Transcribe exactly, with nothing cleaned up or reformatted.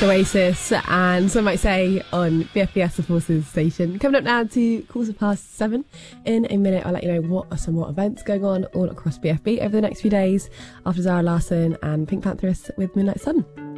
Oasis, and some might say on B F B S, the Forces station. Coming up now to quarter past seven. In a minute, I'll let you know what are some more events going on all across B F B over the next few days after Zara Larsson and Pink Pantheress with Midnight Sun.